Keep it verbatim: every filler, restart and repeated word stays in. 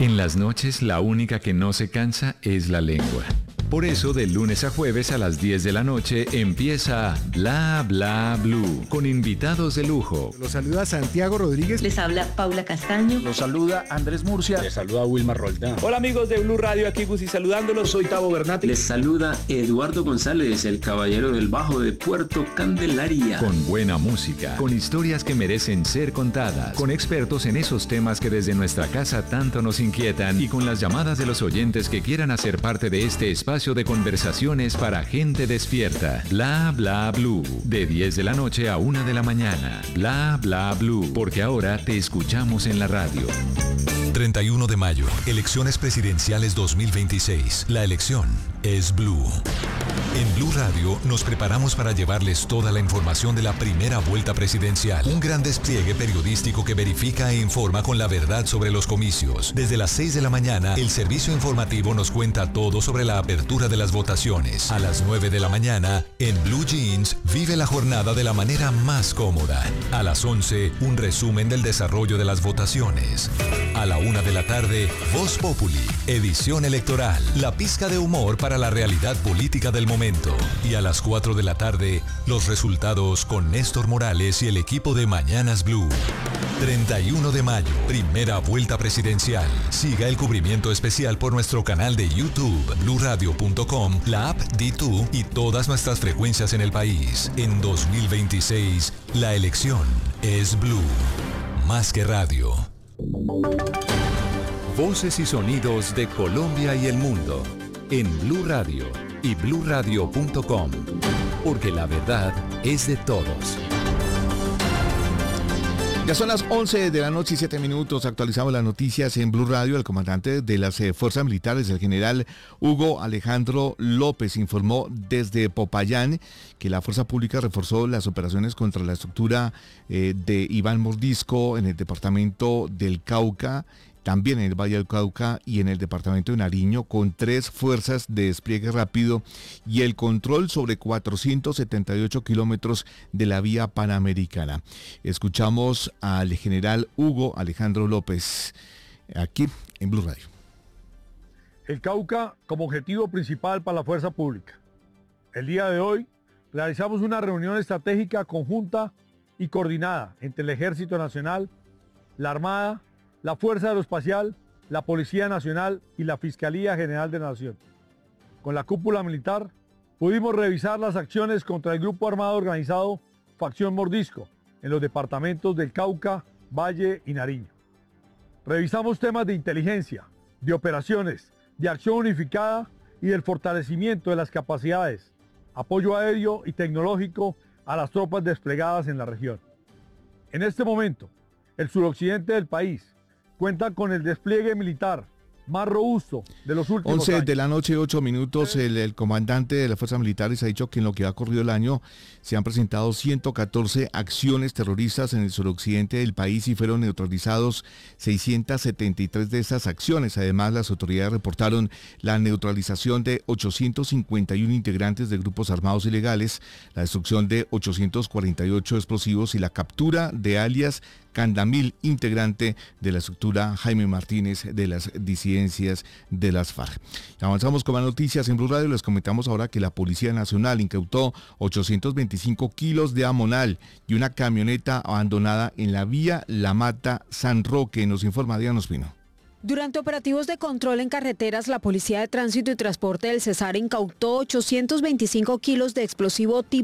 En las noches, la única que no se cansa es la lengua. Por eso, de lunes a jueves a las diez de la noche empieza Bla Bla Blue, con invitados de lujo. Los saluda Santiago Rodríguez. Les habla Paula Castaño. Los saluda Andrés Murcia. Les saluda Wilmar Roldán. Hola amigos de Blue Radio, aquí Gusi saludándolos. Soy Tavo Bernati. Les saluda Eduardo González, el caballero del bajo de Puerto Candelaria. Con buena música, con historias que merecen ser contadas, con expertos en esos temas que desde nuestra casa tanto nos inquietan y con las llamadas de los oyentes que quieran hacer parte de este espacio de conversaciones para gente despierta. Bla Bla Blue, de diez de la noche a una de la mañana. Bla Bla Blue, porque ahora te escuchamos en la radio. treinta y uno de mayo, elecciones presidenciales dos mil veintiséis. La elección es Blue. En Blue Radio nos preparamos para llevarles toda la información de la primera vuelta presidencial. Un gran despliegue periodístico que verifica e informa con la verdad sobre los comicios. Desde las seis de la mañana, el servicio informativo nos cuenta todo sobre la apertura de las votaciones. A las nueve de la mañana, en Blue Jeans, vive la jornada de la manera más cómoda. A las once, un resumen del desarrollo de las votaciones. A la una de la tarde, Voz Populi, edición electoral, la pizca de humor para la realidad política del momento. Y a las cuatro de la tarde, los resultados con Néstor Morales y el equipo de Mañanas Blue. treinta y uno de mayo, primera vuelta presidencial. Siga el cubrimiento especial por nuestro canal de YouTube, blue radio punto com, la app D dos y todas nuestras frecuencias en el país. En dos mil veintiséis, la elección es Blue. Más que radio. Voces y sonidos de Colombia y el mundo en Blue Radio y blue radio punto com, porque la verdad es de todos. Ya son las once de la noche y siete minutos. Actualizamos las noticias en Blue Radio. El comandante de las eh, fuerzas militares, el general Hugo Alejandro López, informó desde Popayán que la fuerza pública reforzó las operaciones contra la estructura eh, de Iván Mordisco en el departamento del Cauca, también en el Valle del Cauca y en el departamento de Nariño, con tres fuerzas de despliegue rápido y el control sobre cuatrocientos setenta y ocho kilómetros de la vía panamericana. Escuchamos al general Hugo Alejandro López aquí en Blue Radio. El Cauca como objetivo principal para la fuerza pública. El día de hoy realizamos una reunión estratégica conjunta y coordinada entre el Ejército Nacional, la Armada, la Fuerza Aeroespacial, la Policía Nacional y la Fiscalía General de la Nación. Con la cúpula militar pudimos revisar las acciones contra el grupo armado organizado Facción Mordisco en los departamentos del Cauca, Valle y Nariño. Revisamos temas de inteligencia, de operaciones, de acción unificada y del fortalecimiento de las capacidades, apoyo aéreo y tecnológico a las tropas desplegadas en la región. En este momento, el suroccidente del país cuenta con el despliegue militar más robusto de los últimos once años. de la noche, ocho minutos. El, el comandante de las fuerzas militares ha dicho que en lo que ha corrido el año se han presentado ciento catorce acciones terroristas en el suroccidente del país y fueron neutralizados seiscientas setenta y tres de esas acciones. Además, las autoridades reportaron la neutralización de ochocientos cincuenta y uno integrantes de grupos armados ilegales, la destrucción de ochocientos cuarenta y ocho explosivos y la captura de alias Candamil, integrante de la estructura Jaime Martínez de las disidencias de las FARC. Avanzamos con más noticias en Blue Radio. Les comentamos ahora que la Policía Nacional incautó ochocientos veinticinco kilos de amonal y una camioneta abandonada en la vía La Mata-San Roque. Nos informa Diana Ospino. Durante operativos de control en carreteras, la Policía de Tránsito y Transporte del Cesar incautó ochocientos veinticinco kilos de explosivo tipo